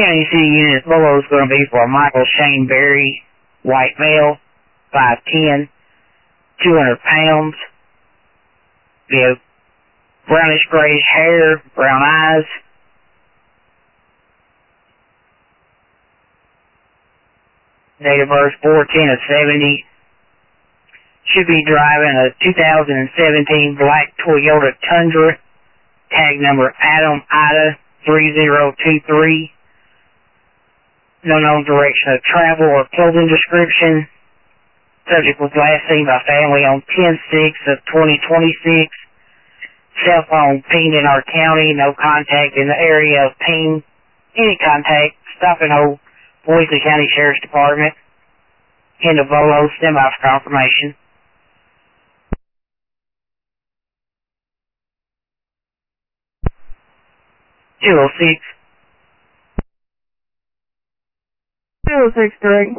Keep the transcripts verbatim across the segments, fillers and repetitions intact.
County City Unit Bolo is going to be for Michael Shane Berry, white male, five ten, two hundred pounds. We have brownish grayish hair, brown eyes. Date of birth four ten of seventy. Should be driving a two thousand seventeen black Toyota Tundra. Tag number Adam Ida three zero two three. No known direction of travel or clothing description. Subject was last seen by family on ten six of twenty twenty-six. Cell phone pinged in our county. No contact in the area of ping. Any contact, stop and hold Boise County Sheriff's Department. End of Bolo, stand by for confirmation. two oh six. two oh six, correct.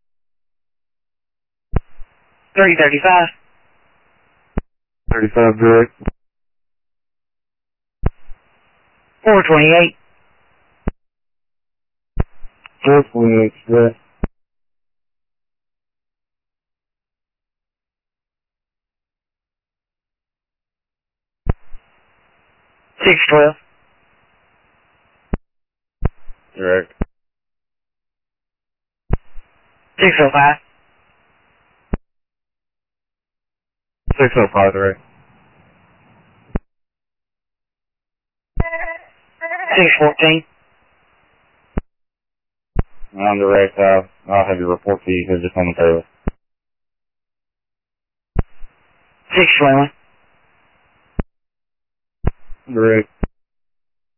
three thirty-five. thirty-five, direct. four twenty-eight. four twenty-eight, direct. six twelve. Direct. six oh five. six oh five, direct. six fourteen. I'm direct. Uh, I'll have you report to you because it's on the trailer. six twenty-one. Direct.